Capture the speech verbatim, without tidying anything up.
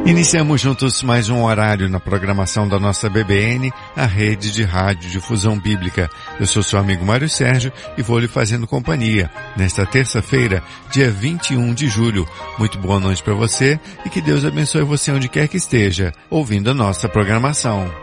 Iniciamos juntos mais um horário na programação da nossa B B N, a rede de rádio difusão bíblica. Eu sou seu amigo Mário Sérgio e vou lhe fazendo companhia nesta terça-feira, dia vinte e um de julho. Muito boa noite para você e que Deus abençoe você onde quer que esteja, ouvindo a nossa programação.